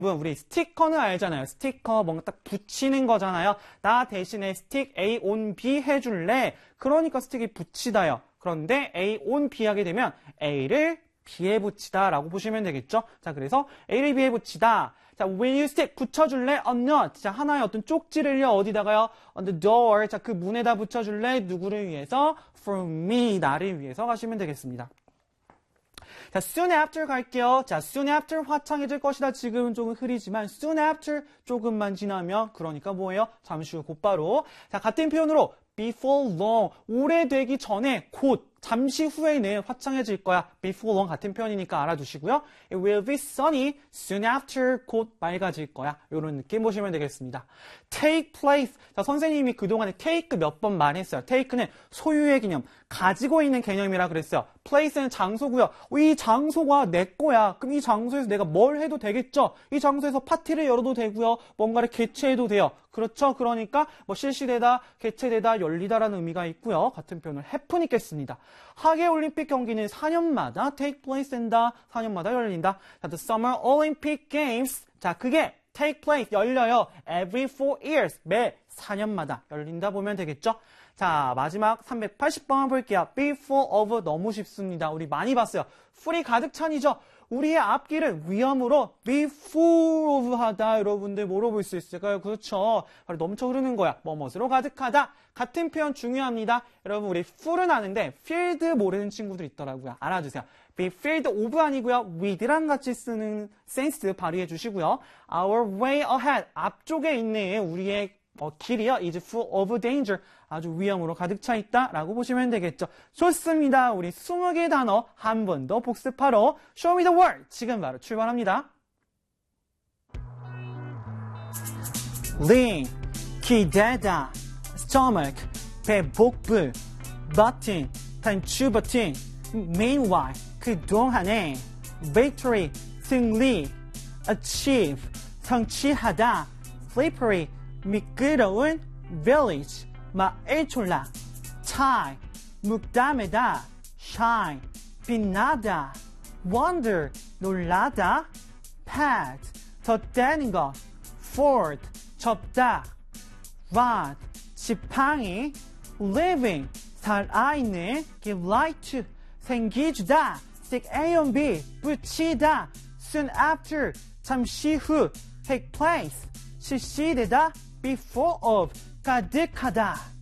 우리 스티커는 알잖아요. 스티커 뭔가 딱 붙이는 거잖아요. 나 대신에 stick A on B 해줄래? 그러니까 스틱이 붙이다요. 그런데 A on B 하게 되면 A를 B에 붙이다 라고 보시면 되겠죠. 자, 그래서 A를 B에 붙이다. 자, when you stick 붙여줄래? A nut. 자, 하나의 어떤 쪽지를요. 어디다가요? On the door. 자, 그 문에다 붙여줄래? 누구를 위해서? For me. 나를 위해서 가시면 되겠습니다. 자, soon after 갈게요. 자, soon after 화창해질 것이다. 지금은 조금 흐리지만 soon after 조금만 지나면 그러니까 뭐예요? 잠시 후 곧바로. 자, 같은 표현으로 before long 오래되기 전에 곧 잠시 후에는 화창해질 거야. before long 같은 표현이니까 알아두시고요. It will be sunny soon after 곧 맑아질 거야. 이런 느낌 보시면 되겠습니다. take place. 자, 선생님이 그동안에 take 몇 번 말했어요. take는 소유의 개념, 가지고 있는 개념이라 그랬어요. place는 장소고요. 이 장소가 내 거야. 그럼 이 장소에서 내가 뭘 해도 되겠죠? 이 장소에서 파티를 열어도 되고요. 뭔가를 개최해도 돼요. 그렇죠? 그러니까 뭐 실시되다, 개최되다, 열리다라는 의미가 있고요. 같은 표현을 happen 있겠습니다. 하계올림픽 경기는 4년마다 take place 한다. 4년마다 열린다. 자, the Summer Olympic Games. 자, 그게 take place, 열려요. Every 4 years. 매 4년마다 열린다 보면 되겠죠? 자, 마지막 380번 볼게요. be full of 너무 쉽습니다. 우리 많이 봤어요. full이 가득 찬이죠? 우리의 앞길은 위험으로 be full of 하다. 여러분들 뭐로 볼 수 있을까요? 그렇죠. 바로 넘쳐 흐르는 거야. 뭐뭇으로 가득하다. 같은 표현 중요합니다. 여러분 우리 full은 아는데 filled 모르는 친구들 있더라고요. 알아주세요. be filled of 아니고요. with랑 같이 쓰는 센스 발휘해 주시고요. Our way ahead. 앞쪽에 있는 우리의 길이요. is full of danger. 아주 위험으로 가득 차 있다라고 보시면 되겠죠. 좋습니다. 우리 20개 단어 한 번 더 복습하러 Show me the world. 지금 바로 출발합니다. lean, 기대다, stomach, 배복부, button, 단추 버튼, meanwhile, 그동안에, victory, 승리, achieve, 성취하다, slippery, 미끄러운, village, 마을촌라, tie, 묵담에다, shine, 빛나다, wonder, 놀라다, pat, 덧대는 것, fort, 접다, rod, 지팡이, living, 살아있는, give light to, 생기주다, stick A on B, 붙이다, soon after, 잠시 후, take place, 실시되다, before of, 가득하다.